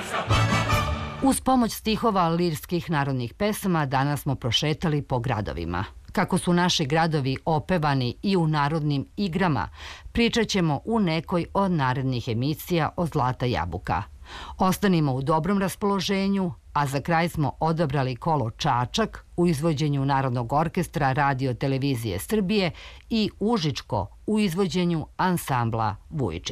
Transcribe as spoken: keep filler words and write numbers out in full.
Uz pomoć stihova lirskih narodnih pesama danas smo prošetali po gradovima. Kako su naši gradovi opevani i u narodnim igrama, pričat ćemo u nekoj od narednih emisija o Zlata jabuka. Ostanimo u dobrom raspoloženju, a za kraj smo odabrali kolo Čačak u izvođenju Narodnog orkestra Radio televizije Srbije i Užičko u izvođenju ansambla Vujičić.